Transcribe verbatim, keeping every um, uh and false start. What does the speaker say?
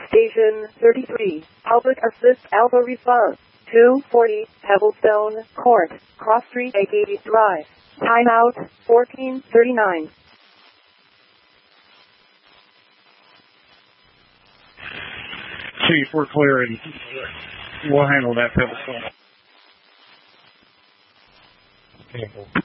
Station thirty-three, Public Assist Alpha Response, two forty, Pebblestone Court, Cross Street eighty Drive. Timeout, fourteen thirty-nine. Chief, we're clear and we'll handle that Pebblestone.